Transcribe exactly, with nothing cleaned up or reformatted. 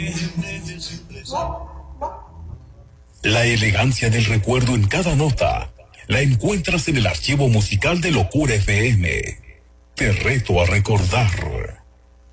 La elegancia del recuerdo en cada nota la encuentras en el archivo musical de Locura F M. Te reto a recordar.